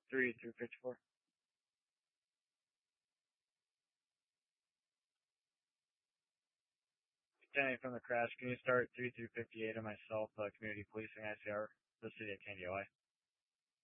3 through 54. Standing from the crash, can you start 3 through 58 on myself, community policing ICR, the city of Candy, OI?